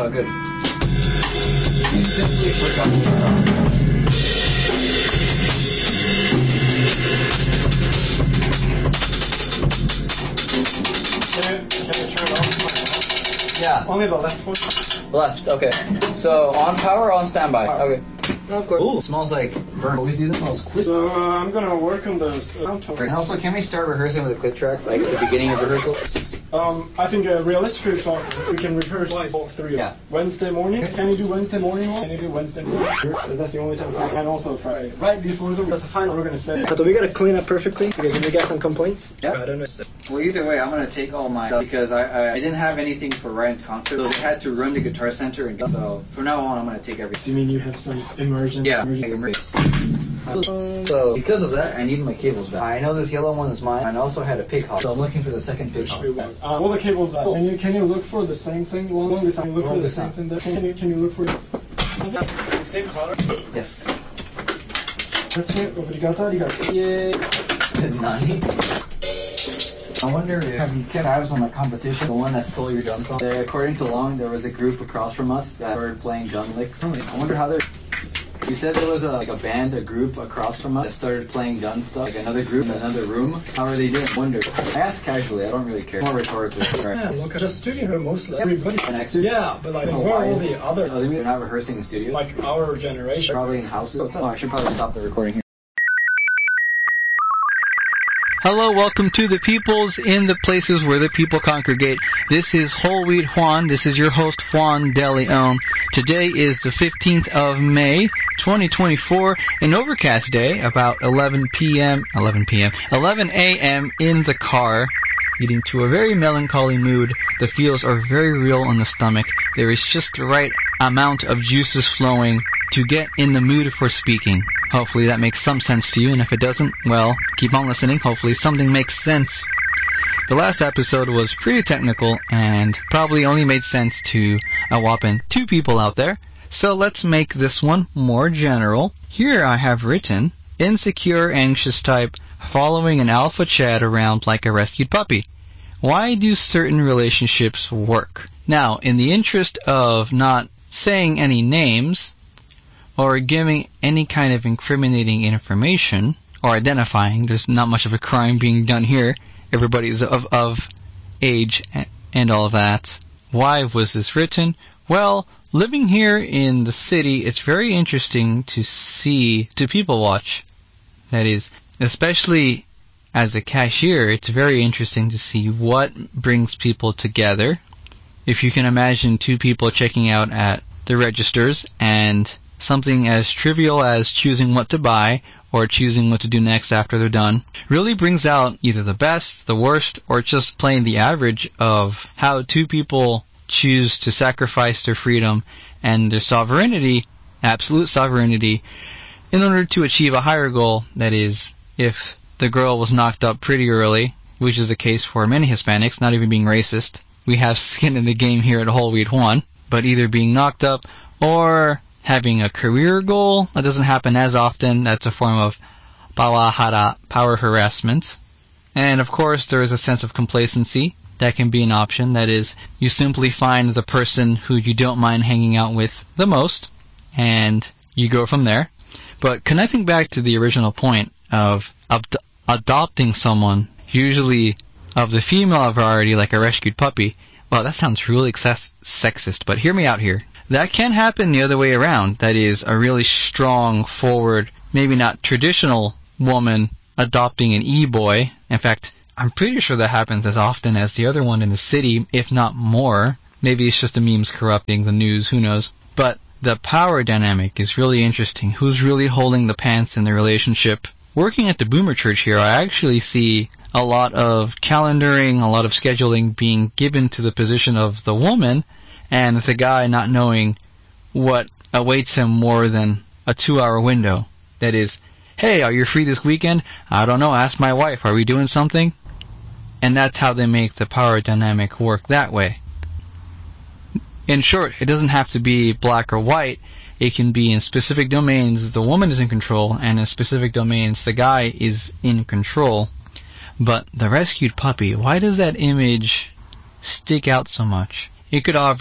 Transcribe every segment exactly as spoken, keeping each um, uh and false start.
Oh, good. You simply forgot to turn on. Can you, can you turn it off? Yeah. Only the left one. Left, okay. So, on power or on standby? Power. Okay. No, of course. Ooh, it smells like burnt. Always do that. Smells quick. So, uh, I'm gonna work on the soundtrack. And also, can we start rehearsing with a clip track, like at the beginning of rehearsal? Um, I think a realistic song, we can rehearse all three. Yeah. Wednesday morning. Can you do Wednesday morning one? Can you do Wednesday morning? Because that's the only time. And also Friday. Right before the, that's the final we're gonna say. But we gotta clean up perfectly because if we got some complaints, Yeah. I don't know. Well, either way, I'm gonna take all my stuff because I, I I didn't have anything for Ryan's concert, so they had to run to Guitar Center, and so from now on, I'm gonna take everything. Assuming you have some immersion. Yeah. Immersion. So because of that, I need my cables back. I know this yellow one is mine. I also had a pig hop, so I'm looking for the second pig hop. Uh, all the cables are. Can you can you look for the same thing? Long this time. Look for the same thing. There. Can you can you look for the same color? Yes. Grazie, obrigado, arigato. Yay. Nani? I wonder if have you kept tabs on the competition, the one that stole your drum song? There, according to Long, there was a group across from us that started playing drum licks. I wonder how they're. You said there was a, like a band, a group across from us that started playing gun stuff, like another group in another room. How are they doing? I wonder. I asked casually, I don't really care. More rhetorically. Right. Yeah, look at the studio mostly. Everybody. An extra? Yeah, but like, Oh, where are why? all the other, Oh, they mean they're not rehearsing in studios? like our generation? Probably in houses. Oh, I should probably stop the recording here. Hello, welcome to the peoples in the places where the people congregate. This is Whole Wheat Juan. This is your host, Juan De Leon. Today is the fifteenth of May, twenty twenty-four, an overcast day, about eleven p.m., eleven p.m., eleven a.m. in the car, leading to a very melancholy mood. The feels are very real on the stomach. There is just the right amount of juices flowing to get in the mood for speaking. Hopefully that makes some sense to you, and if it doesn't, well, keep on listening. Hopefully something makes sense. The last episode was pretty technical and probably only made sense to a whopping two people out there. So let's make this one more general. Here I have written, insecure, anxious type, following an alpha chat around like a rescued puppy. Why do certain relationships work? Now, in the interest of not saying any names, or giving any kind of incriminating information, or identifying, there's not much of a crime being done here, everybody's of, of age and all of that. Why was this written? Well, living here in the city, it's very interesting to see, to people watch. That is, especially as a cashier, it's very interesting to see what brings people together. If you can imagine two people checking out at the registers and something as trivial as choosing what to buy or choosing what to do next after they're done really brings out either the best, the worst, or just plain the average of how two people choose to sacrifice their freedom and their sovereignty, absolute sovereignty, in order to achieve a higher goal. That is, if the girl was knocked up pretty early, which is the case for many Hispanics, not even being racist, we have skin in the game here at Whole Wheat Juan, but either being knocked up or having a career goal. That doesn't happen as often. That's a form of pawahara, power harassment. And of course, there is a sense of complacency. That can be an option. That is, you simply find the person who you don't mind hanging out with the most, and you go from there. But connecting back to the original point of ad- adopting someone, usually of the female variety, like a rescued puppy, well, that sounds really excess- sexist, but hear me out here. That can happen the other way around. That is, a really strong, forward, maybe not traditional woman adopting an e-boy. In fact, I'm pretty sure that happens as often as the other one in the city, if not more. Maybe it's just the memes corrupting the news, who knows. But the power dynamic is really interesting. Who's really holding the pants in the relationship? Working at the Boomer Church here, I actually see a lot of calendaring, a lot of scheduling being given to the position of the woman, and the guy not knowing what awaits him more than a two-hour window. That is, hey, are you free this weekend? I don't know, ask my wife, are we doing something? And that's how they make the power dynamic work that way. In short, it doesn't have to be black or white. It can be in specific domains the woman is in control, and in specific domains the guy is in control. But the rescued puppy, why does that image stick out so much? It could ob-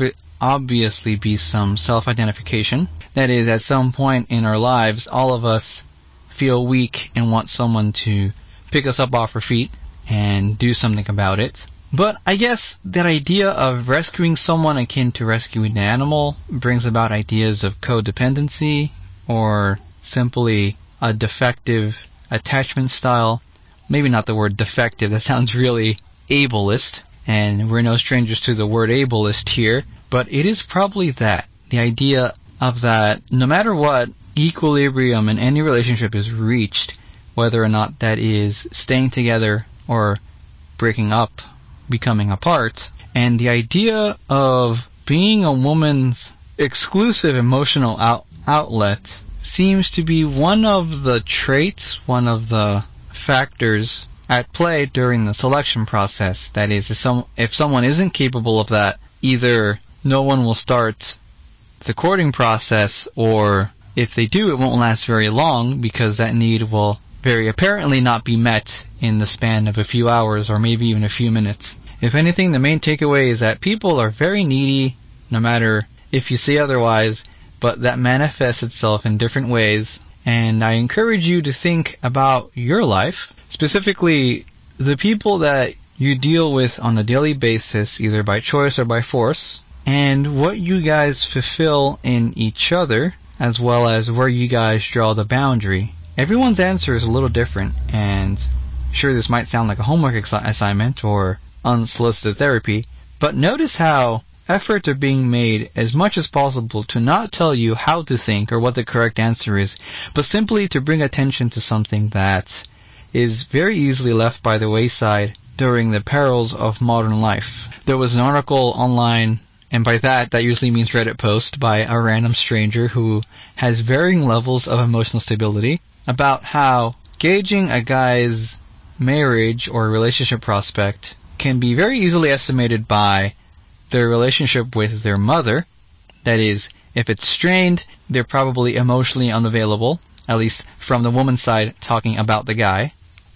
obviously be some self-identification. That is, at some point in our lives, all of us feel weak and want someone to pick us up off our feet and do something about it. But I guess that idea of rescuing someone akin to rescuing an animal brings about ideas of codependency or simply a defective attachment style. Maybe not the word defective, that sounds really ableist, and we're no strangers to the word ableist here, but it is probably that. The idea of that no matter what, equilibrium in any relationship is reached, whether or not that is staying together or breaking up, becoming apart. And the idea of being a woman's exclusive emotional out- outlet seems to be one of the traits, one of the factors at play during the selection process. That is, if, some, if someone isn't capable of that, either no one will start the courting process, or if they do, it won't last very long because that need will very apparently not be met in the span of a few hours or maybe even a few minutes. If anything, the main takeaway is that people are very needy, no matter if you say otherwise, but that manifests itself in different ways. And I encourage you to think about your life, specifically the people that you deal with on a daily basis, either by choice or by force, and what you guys fulfill in each other, as well as where you guys draw the boundary. Everyone's answer is a little different, and sure, this might sound like a homework ex- assignment or unsolicited therapy, but notice how efforts are being made as much as possible to not tell you how to think or what the correct answer is, but simply to bring attention to something that is very easily left by the wayside during the perils of modern life. There was an article online, and by that, that usually means Reddit post by a random stranger who has varying levels of emotional stability, about how gauging a guy's marriage or relationship prospect can be very easily estimated by their relationship with their mother. That is, if it's strained, they're probably emotionally unavailable, at least from the woman's side talking about the guy.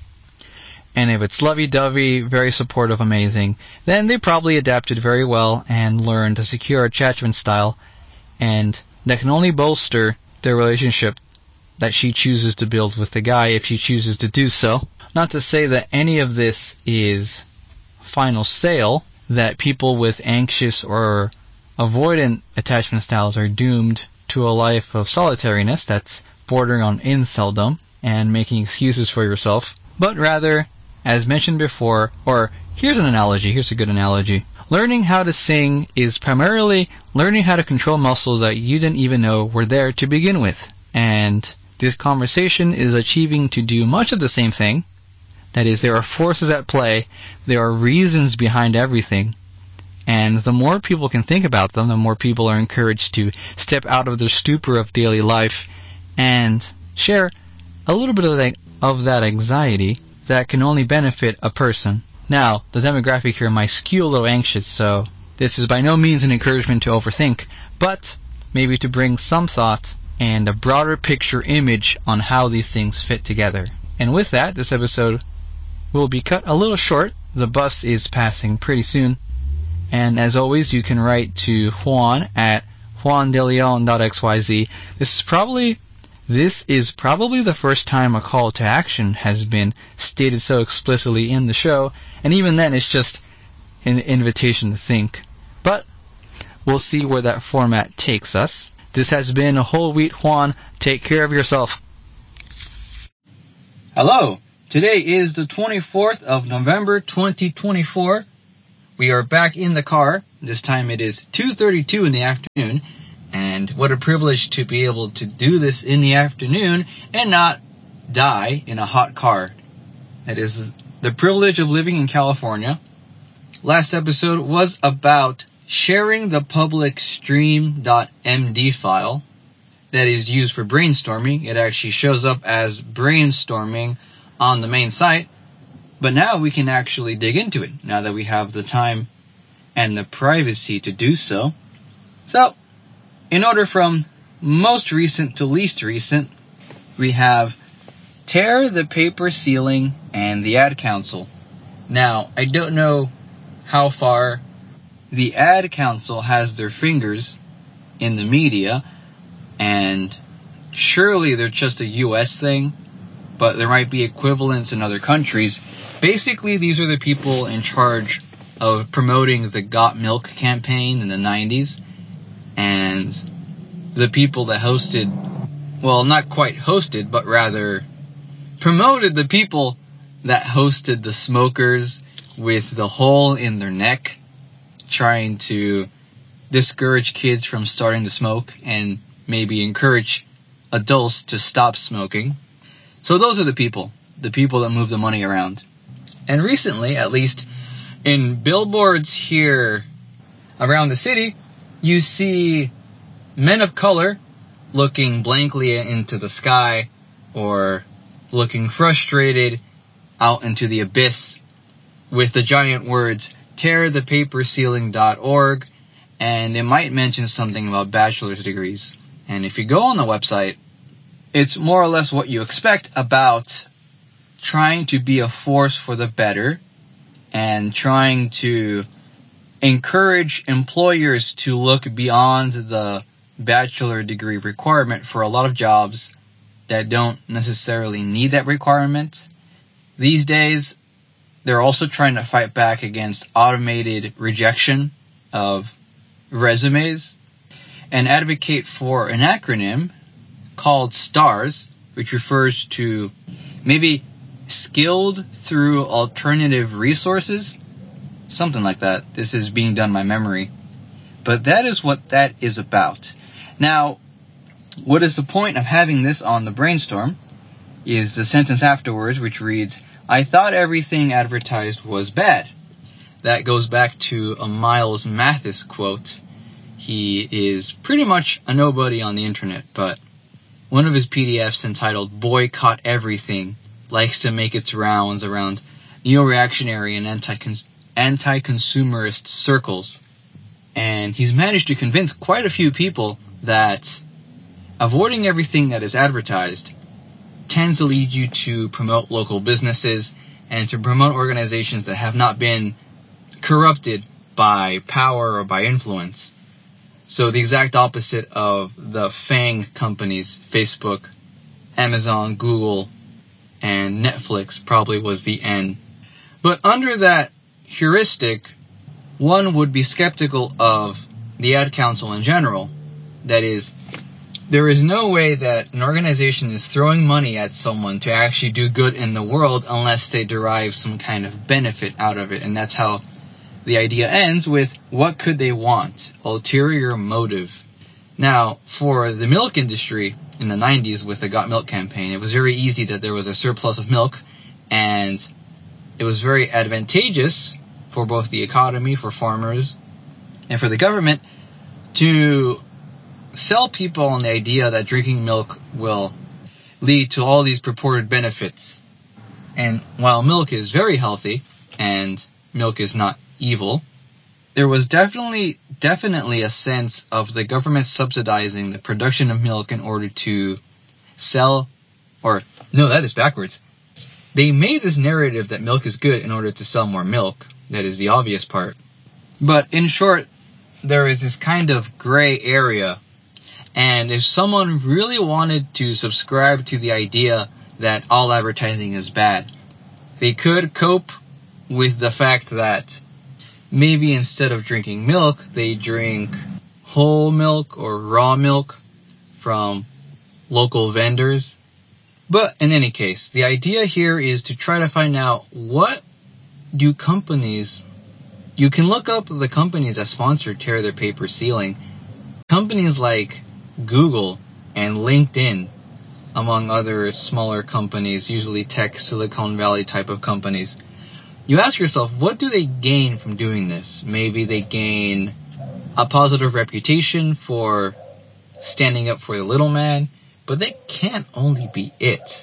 And if it's lovey-dovey, very supportive, amazing, then they probably adapted very well and learned a secure attachment style, and that can only bolster their relationship that she chooses to build with the guy if she chooses to do so. Not to say that any of this is final sale, that people with anxious or avoidant attachment styles are doomed to a life of solitariness that's bordering on inceldom and making excuses for yourself, but rather, as mentioned before, or here's an analogy, here's a good analogy. Learning how to sing is primarily learning how to control muscles that you didn't even know were there to begin with. And this conversation is achieving to do much of the same thing. That is, there are forces at play, there are reasons behind everything, and the more people can think about them, the more people are encouraged to step out of their stupor of daily life and share a little bit of that, of that anxiety that can only benefit a person. Now, the demographic here might skew a little anxious, so this is by no means an encouragement to overthink, but maybe to bring some thought and a broader picture image on how these things fit together. And with that, this episode will be cut a little short. The bus is passing pretty soon. And as always, you can write to Juan at juan de leon dot x y z. This is probably this is probably the first time a call to action has been stated so explicitly in the show, and even then it's just an invitation to think. But we'll see where that format takes us. This has been Whole Wheat Juan. Take care of yourself. Hello. Today is the twenty-fourth of November, twenty twenty-four. We are back in the car. This time it is two thirty-two in the afternoon. And what a privilege to be able to do this in the afternoon and not die in a hot car. That is the privilege of living in California. Last episode was about sharing the public stream.md file that is used for brainstorming. It actually shows up as brainstorming on the main site. But now we can actually dig into it, now that we have the time and the privacy to do so. So, in order from most recent to least recent, we have Tear the Paper Ceiling and the Ad Council. Now, I don't know how far the Ad Council has their fingers in the media, and surely they're just a U S thing, but there might be equivalents in other countries. Basically, these are the people in charge of promoting the Got Milk campaign in the nineties, and the people that hosted, well, not quite hosted, but rather promoted the people that hosted the smokers with the hole in their neck, trying to discourage kids from starting to smoke and maybe encourage adults to stop smoking. So those are the people, the people that move the money around. And recently, at least in billboards here around the city, you see men of color looking blankly into the sky or looking frustrated out into the abyss with the giant words, tear the paper ceiling dot org, and it might mention something about bachelor's degrees. And if you go on the website, it's more or less what you expect about trying to be a force for the better and trying to encourage employers to look beyond the bachelor degree requirement for a lot of jobs that don't necessarily need that requirement. These days, they're also trying to fight back against automated rejection of resumes and advocate for an acronym called STARS, which refers to maybe skilled through alternative resources, something like that. This is being done by memory. But that is what that is about. Now, what is the point of having this on the brainstorm is the sentence afterwards, which reads, I thought everything advertised was bad. That goes back to a Miles Mathis quote. He is pretty much a nobody on the internet, but one of his P D Fs entitled Boycott Everything likes to make its rounds around neo-reactionary and anti-cons- anti-consumerist circles. And he's managed to convince quite a few people that avoiding everything that is advertised tends to lead you to promote local businesses and to promote organizations that have not been corrupted by power or by influence. So the exact opposite of the FANG companies, Facebook, Amazon, Google, and Netflix probably was the N. But under that heuristic, one would be skeptical of the Ad Council in general. That is, there is no way that an organization is throwing money at someone to actually do good in the world unless they derive some kind of benefit out of it. And that's how the idea ends with, what could they want? Ulterior motive. Now, for the milk industry in the nineties with the Got Milk campaign, it was very easy that there was a surplus of milk, and it was very advantageous for both the economy, for farmers, and for the government to sell people on the idea that drinking milk will lead to all these purported benefits. And while milk is very healthy, and milk is not evil, there was definitely, definitely a sense of the government subsidizing the production of milk in order to sell, or, no, that is backwards. They made this narrative that milk is good in order to sell more milk. That is the obvious part. But in short, there is this kind of gray area. And if someone really wanted to subscribe to the idea that all advertising is bad, they could cope with the fact that maybe instead of drinking milk, they drink whole milk or raw milk from local vendors. But in any case, the idea here is to try to find out, what do companies, you can look up the companies that sponsor Tear Their Paper Ceiling. Companies like Google and LinkedIn, among other smaller companies, usually tech Silicon Valley type of companies. You ask yourself, what do they gain from doing this? Maybe they gain a positive reputation for standing up for the little man, but that can't only be it.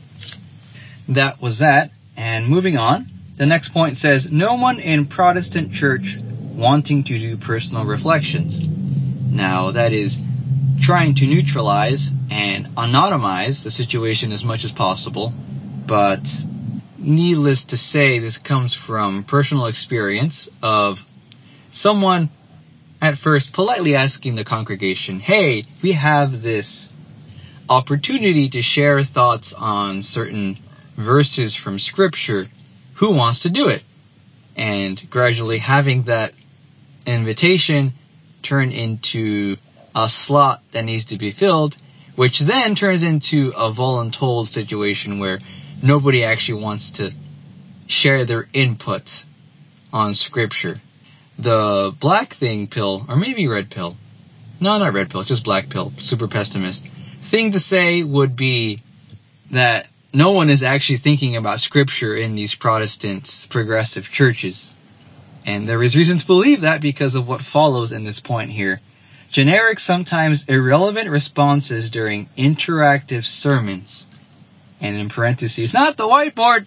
That was that. And moving on, the next point says, no one in Protestant church wanting to do personal reflections. Now, that is trying to neutralize and anonymize the situation as much as possible, but needless to say, this comes from personal experience of someone at first politely asking the congregation, hey, we have this opportunity to share thoughts on certain verses from Scripture. Who wants to do it? And gradually having that invitation turn into a slot that needs to be filled, which then turns into a voluntold situation where nobody actually wants to share their input on Scripture. The black thing pill, or maybe red pill, no, not red pill, just black pill, super pessimist, thing to say would be that no one is actually thinking about Scripture in these Protestant progressive churches. And there is reason to believe that because of what follows in this point here. Generic, sometimes irrelevant responses during interactive sermons. And in parentheses, not the whiteboard!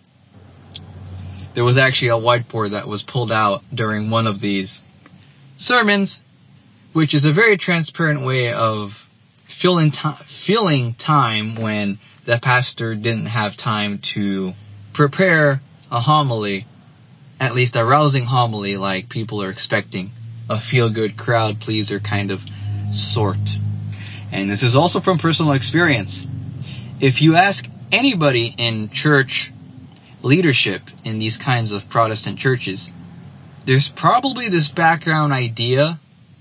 There was actually a whiteboard that was pulled out during one of these sermons, which is a very transparent way of filling, to- filling time when the pastor didn't have time to prepare a homily, at least a rousing homily like people are expecting, a feel-good crowd pleaser kind of sort. And this is also from personal experience. If you ask anybody in church leadership in these kinds of Protestant churches, there's probably this background idea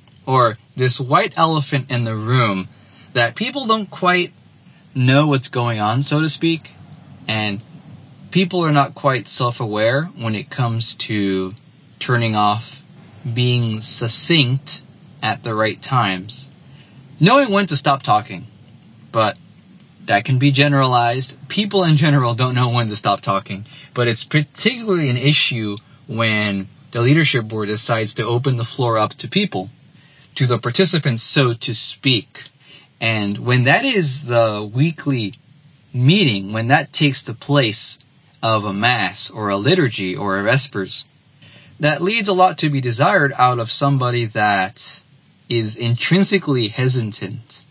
or this white elephant in the room that people don't quite know what's going on, so to speak, and people are not quite self-aware when it comes to turning off, being succinct at the right times, knowing when to stop talking. But that can be generalized. People in general don't know when to stop talking, but it's particularly an issue when the leadership board decides to open the floor up to people, to the participants, so to speak. And when that is the weekly meeting, when that takes the place of a mass or a liturgy or a vespers, that leaves a lot to be desired out of somebody that is intrinsically hesitant,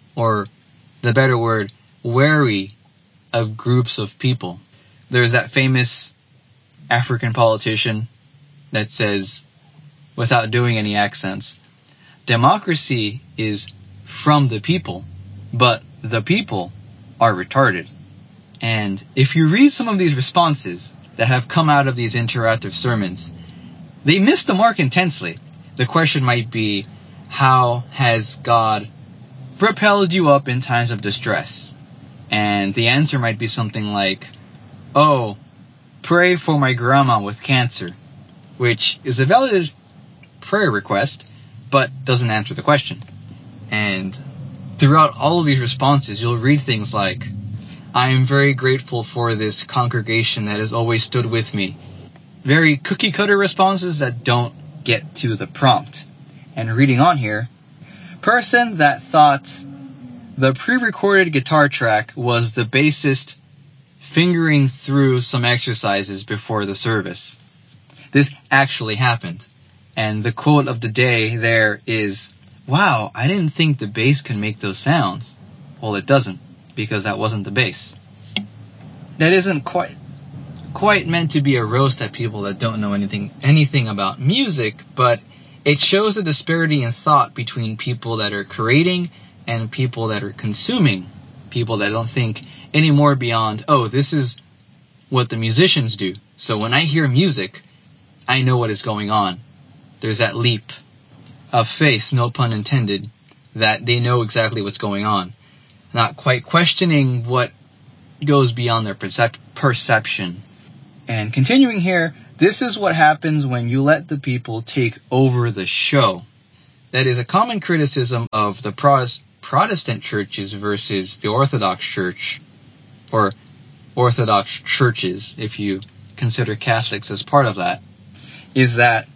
or the better word, wary of groups of people. There's that famous African politician that says, without doing any accents, democracy is from the people, but the people are retarded. And if you read some of these responses that have come out of these interactive sermons, they miss the mark intensely. The question might be, how has God propelled you up in times of distress? And the answer might be something like, oh, pray for my grandma with cancer, which is a valid prayer request, but doesn't answer the question. And throughout all of these responses, you'll read things like, I am very grateful for this congregation that has always stood with me. Very cookie cutter responses that don't get to the prompt. And reading on here, person that thought the pre-recorded guitar track was the bassist fingering through some exercises before the service. This actually happened. And the quote of the day there is, wow, I didn't think the bass could make those sounds. Well, it doesn't, because that wasn't the bass. That isn't quite quite meant to be a roast at people that don't know anything anything about music, but it shows the disparity in thought between people that are creating and people that are consuming. People that don't think any more beyond, oh, this is what the musicians do. So when I hear music, I know what is going on. There's that leap of faith, no pun intended, that they know exactly what's going on. Not quite questioning what goes beyond their percep- perception. And continuing here, this is what happens when you let the people take over the show. That is a common criticism of the Protest- Protestant churches versus the Orthodox Church, or Orthodox churches, if you consider Catholics as part of that, is that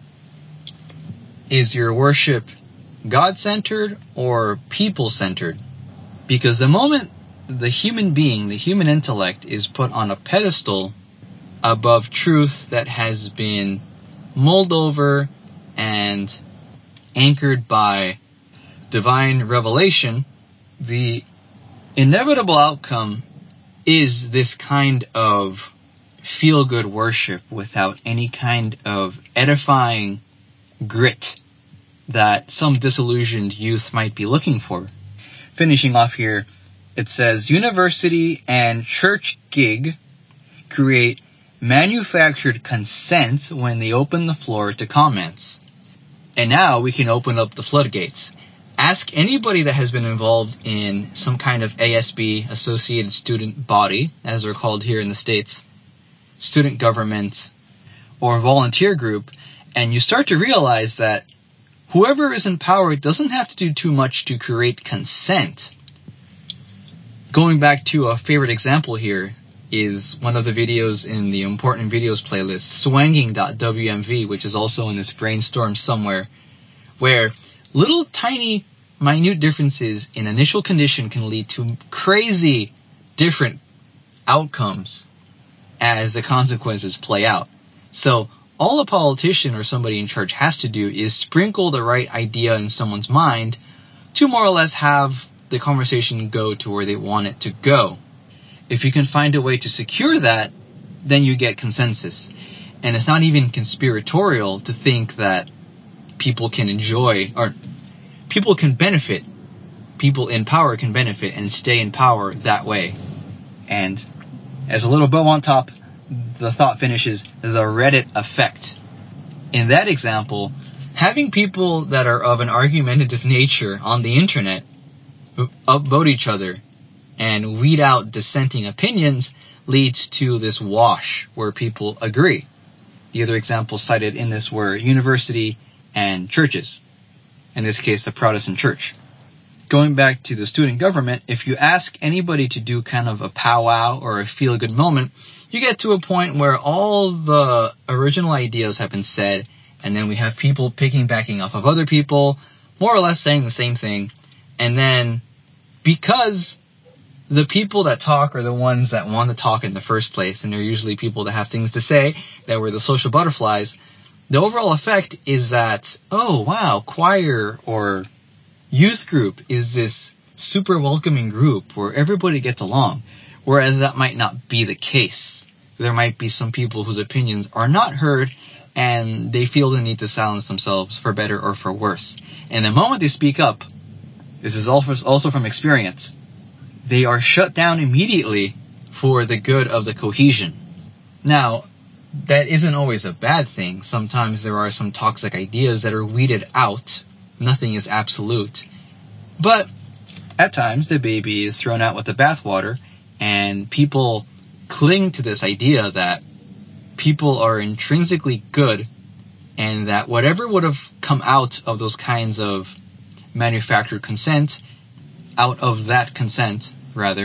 is your worship God-centered or people-centered? Because the moment the human being, the human intellect, is put on a pedestal above truth that has been mulled over and anchored by divine revelation, the inevitable outcome is this kind of feel-good worship without any kind of edifying grit that some disillusioned youth might be looking for. Finishing off here, it says, university and church gig create manufactured consent when they open the floor to comments. And now we can open up the floodgates. Ask anybody that has been involved in some kind of A S B, Associated Student Body, as they're called here in the States, student government, or volunteer group, and you start to realize that whoever is in power doesn't have to do too much to create consent. Going back to a favorite example here is one of the videos in the important videos playlist, swanging dot w m v, which is also in this brainstorm somewhere, where little tiny minute differences in initial condition can lead to crazy different outcomes as the consequences play out. So all a politician or somebody in charge has to do is sprinkle the right idea in someone's mind to more or less have the conversation go to where they want it to go. If you can find a way to secure that, then you get consensus. And it's not even conspiratorial to think that people can enjoy, or people can benefit, people in power can benefit and stay in power that way. And as a little bow on top, the thought finishes, the Reddit effect. In that example, having people that are of an argumentative nature on the internet upvote each other and weed out dissenting opinions leads to this wash where people agree. The other examples cited in this were university and churches. In this case, the Protestant church. Going back to the student government, if you ask anybody to do kind of a powwow or a feel-good moment, you get to a point where all the original ideas have been said, and then we have people picking backing off of other people, more or less saying the same thing. And then, because the people that talk are the ones that want to talk in the first place, and they're usually people that have things to say, that were the social butterflies, the overall effect is that, oh wow, choir or youth group is this super welcoming group where everybody gets along, whereas that might not be the case. There might be some people whose opinions are not heard, and they feel the need to silence themselves for better or for worse. And the moment they speak up, this is also from experience, they are shut down immediately for the good of the cohesion. Now, that isn't always a bad thing. Sometimes there are some toxic ideas that are weeded out. Nothing is absolute. But at times the baby is thrown out with the bathwater, and people cling to this idea that people are intrinsically good, and that whatever would have come out of those kinds of manufactured consent, out of that consent, rather,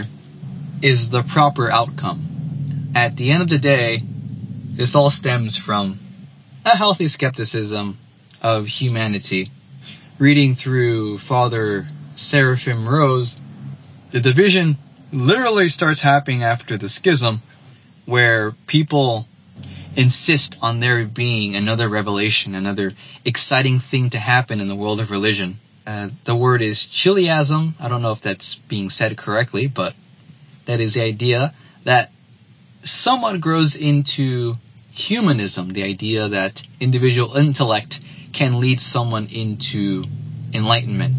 is the proper outcome. At the end of the day, this all stems from a healthy skepticism of humanity. Reading through Father Seraphim Rose, the division literally starts happening after the schism, where people insist on there being another revelation, another exciting thing to happen in the world of religion. Uh, the word is chiliasm. I don't know if that's being said correctly, but that is the idea that someone grows into humanism, the idea that individual intellect can lead someone into enlightenment.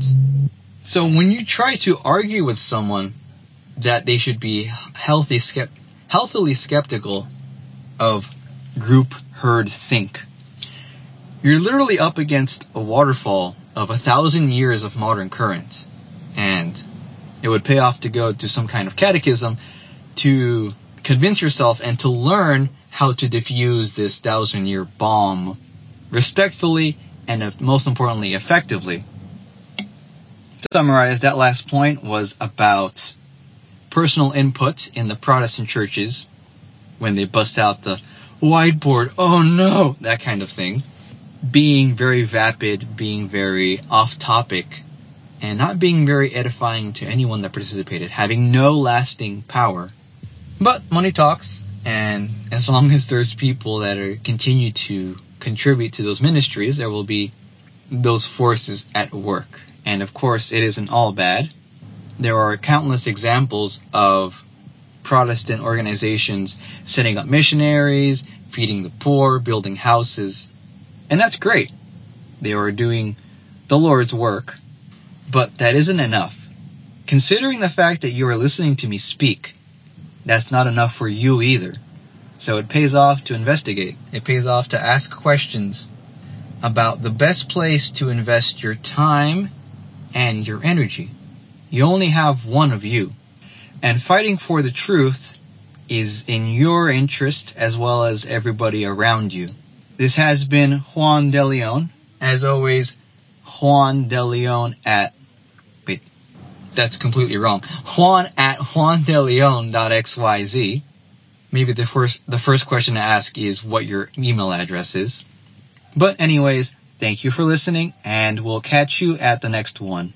So when you try to argue with someone that they should be healthy, skept- healthily skeptical of group herd think, you're literally up against a waterfall of a thousand years of modern current. And it would pay off to go to some kind of catechism to convince yourself and to learn how to diffuse this thousand year bomb respectfully and most importantly effectively. To summarize, that last point was about personal input in the Protestant churches when they bust out the whiteboard, oh no, that kind of thing. Being very vapid, being very off topic, and not being very edifying to anyone that participated, having no lasting power. But money talks, and as long as there's people that are continue to contribute to those ministries, there will be those forces at work. And of course, it isn't all bad. There are countless examples of Protestant organizations setting up missionaries, feeding the poor, building houses, and that's great. They were doing the Lord's work. But that isn't enough. Considering the fact that you are listening to me speak, that's not enough for you either. So it pays off to investigate. It pays off to ask questions about the best place to invest your time and your energy. You only have one of you. And fighting for the truth is in your interest as well as everybody around you. This has been Juan De Leon. As always, Juan De Leon at... Wait, that's completely wrong. Juan at juandeleon.xyz. Maybe the first, the first question to ask is what your email address is. But anyways, thank you for listening, and we'll catch you at the next one.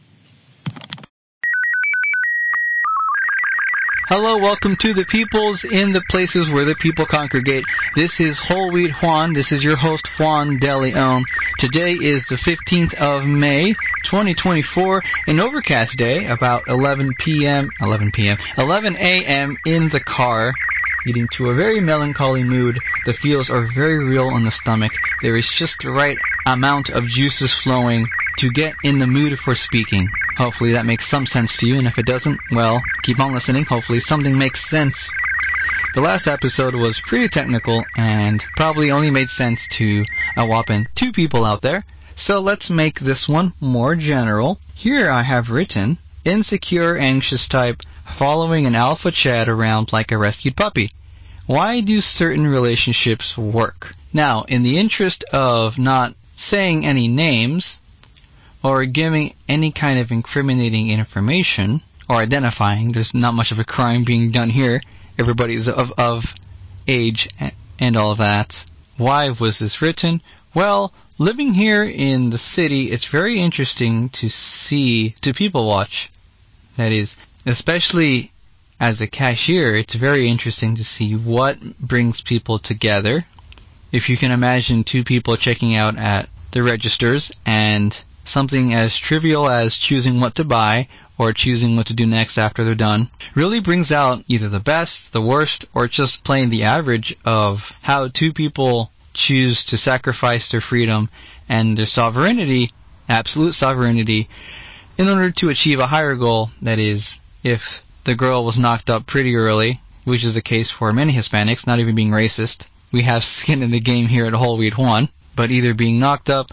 Hello, welcome to the peoples in the places where the people congregate. This is Whole Wheat Juan. This is your host, Juan De Leon. Today is the fifteenth of May, twenty twenty-four, an overcast day, about eleven p.m., eleven p.m., eleven a.m. in the car, leading to a very melancholy mood. The feels are very real on the stomach. There is just the right amount of juices flowing to get in the mood for speaking. Hopefully that makes some sense to you, and if it doesn't, well, keep on listening. Hopefully something makes sense. The last episode was pretty technical and probably only made sense to a whopping two people out there. So let's make this one more general. Here I have written, insecure, anxious type, following an alpha chat around like a rescued puppy. Why do certain relationships work? Now, in the interest of not saying any names or giving any kind of incriminating information or identifying, there's not much of a crime being done here. Everybody's of, of age and all of that. Why was this written? Well, living here in the city, it's very interesting to see, to people watch. That is, especially as a cashier, it's very interesting to see what brings people together. If you can imagine two people checking out at the registers and something as trivial as choosing what to buy or choosing what to do next after they're done really brings out either the best, the worst, or just plain the average of how two people choose to sacrifice their freedom and their sovereignty, absolute sovereignty, in order to achieve a higher goal. That is, if the girl was knocked up pretty early, which is the case for many Hispanics, not even being racist. We have skin in the game here at Whole Wheat Juan, but either being knocked up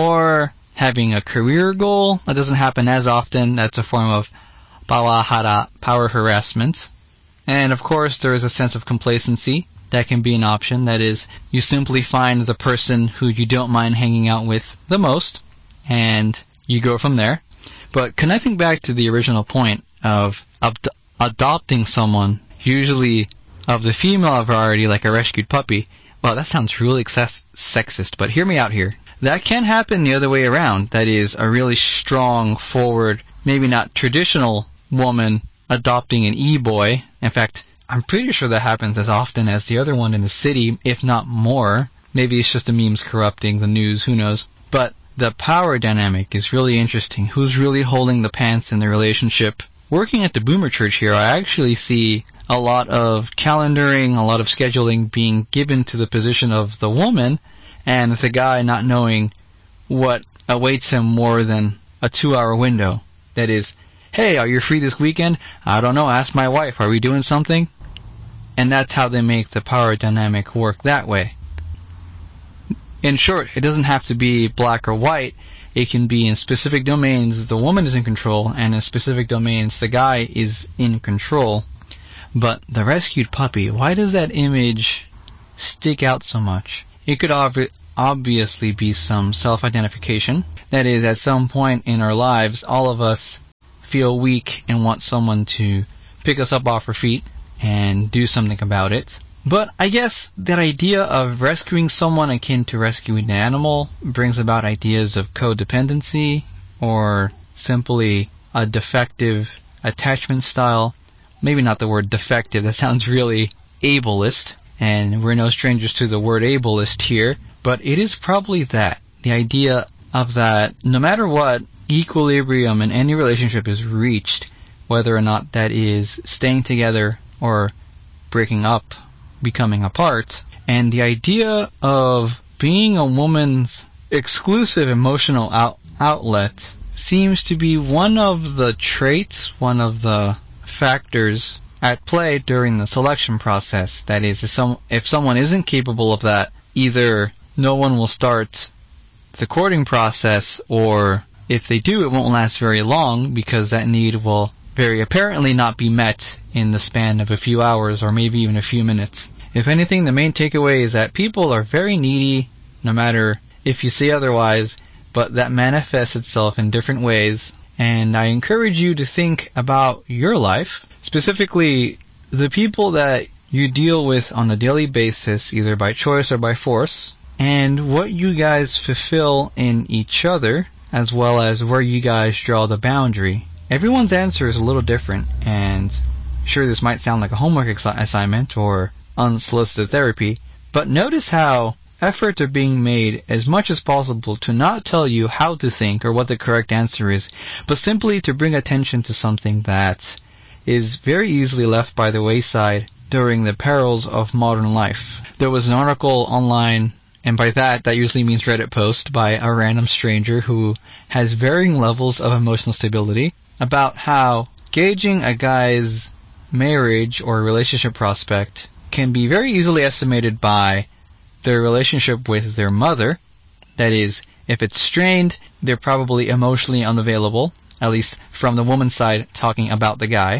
or having a career goal. That doesn't happen as often. That's a form of pawahara, power harassment. And of course, there is a sense of complacency. That can be an option. That is, you simply find the person who you don't mind hanging out with the most, and you go from there. But connecting back to the original point of ad- adopting someone, usually of the female variety, like a rescued puppy, well, that sounds really excess- sexist, but hear me out here. That can happen the other way around. That is, a really strong, forward, maybe not traditional woman adopting an e-boy. In fact, I'm pretty sure that happens as often as the other one in the city, if not more. Maybe it's just the memes corrupting the news, who knows. But the power dynamic is really interesting. Who's really holding the pants in the relationship? Working at the Boomer Church here, I actually see a lot of calendaring, a lot of scheduling being given to the position of the woman, and the guy not knowing what awaits him more than a two-hour window. That is, hey, are you free this weekend? I don't know, ask my wife, are we doing something? And that's how they make the power dynamic work that way. In short, it doesn't have to be black or white. It can be in specific domains the woman is in control, and in specific domains the guy is in control. But the rescued puppy, why does that image stick out so much? It could ob- obviously be some self-identification. That is, at some point in our lives, all of us feel weak and want someone to pick us up off our feet and do something about it. But I guess that idea of rescuing someone akin to rescuing an animal brings about ideas of codependency or simply a defective attachment style. Maybe not the word defective, that sounds really ableist, and we're no strangers to the word ableist here, but it is probably that. The idea of that no matter what, equilibrium in any relationship is reached, whether or not that is staying together or breaking up, becoming apart. And the idea of being a woman's exclusive emotional out- outlet seems to be one of the traits, one of the factors at play during the selection process. That is, if, some, if someone isn't capable of that, either no one will start the courting process, or if they do, it won't last very long because that need will very apparently not be met in the span of a few hours or maybe even a few minutes. If anything, the main takeaway is that people are very needy, no matter if you say otherwise, but that manifests itself in different ways. And I encourage you to think about your life, specifically the people that you deal with on a daily basis, either by choice or by force, and what you guys fulfill in each other, as well as where you guys draw the boundary. Everyone's answer is a little different, and sure, this might sound like a homework ex- assignment or unsolicited therapy, but notice how efforts are being made as much as possible to not tell you how to think or what the correct answer is, but simply to bring attention to something that is very easily left by the wayside during the perils of modern life. There was an article online, and by that, that usually means Reddit post by a random stranger who has varying levels of emotional stability, about how gauging a guy's marriage or relationship prospect can be very easily estimated by their relationship with their mother. That is, if it's strained, they're probably emotionally unavailable, at least from the woman's side talking about the guy.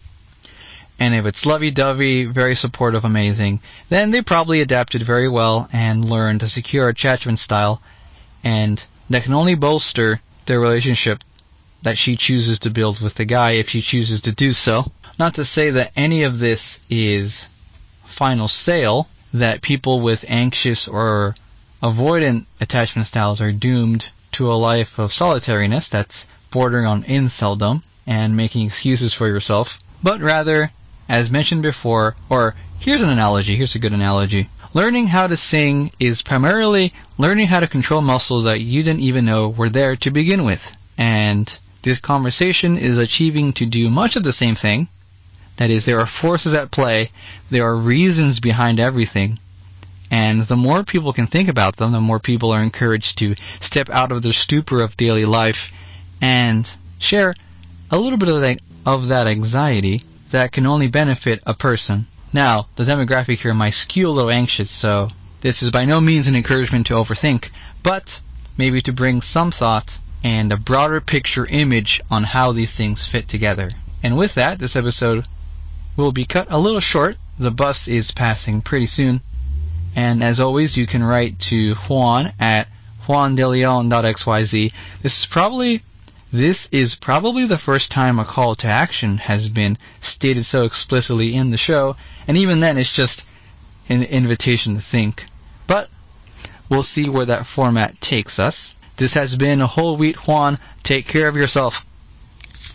And if it's lovey-dovey, very supportive, amazing, then they probably adapted very well and learned a secure attachment style, and that can only bolster their relationship that she chooses to build with the guy if she chooses to do so. Not to say that any of this is final sale, that people with anxious or avoidant attachment styles are doomed to a life of solitariness that's bordering on inceldom and making excuses for yourself, but rather, as mentioned before, or here's an analogy, here's a good analogy. Learning how to sing is primarily learning how to control muscles that you didn't even know were there to begin with. And this conversation is achieving to do much of the same thing. That is, there are forces at play, there are reasons behind everything, and the more people can think about them, the more people are encouraged to step out of their stupor of daily life and share a little bit of that, of that anxiety that can only benefit a person. Now, the demographic here might skew a little anxious, so this is by no means an encouragement to overthink, but maybe to bring some thought and a broader picture image on how these things fit together. And with that, this episode will be cut a little short. The bus is passing pretty soon. And as always, you can write to Juan at juan de leon dot x y z. This is probably this is probably the first time a call to action has been stated so explicitly in the show, and even then it's just an invitation to think. But we'll see where that format takes us. This has been Whole Wheat Juan. Take care of yourself.